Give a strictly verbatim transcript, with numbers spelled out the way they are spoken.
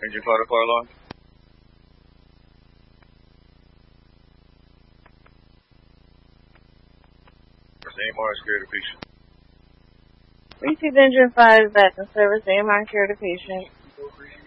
Engine fighter fire alarm. There's A M R scared of patient. Received engine five back in service, A M R care to patient.